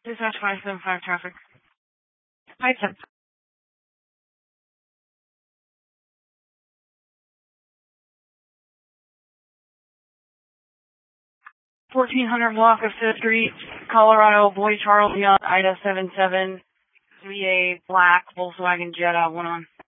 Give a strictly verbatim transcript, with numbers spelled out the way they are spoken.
Dispatch five seven five traffic. five seven. fourteen hundred block of Fifth Street, Colorado, Boy Charles Young, Ida seven seven, three A black Volkswagen Jetta, one on.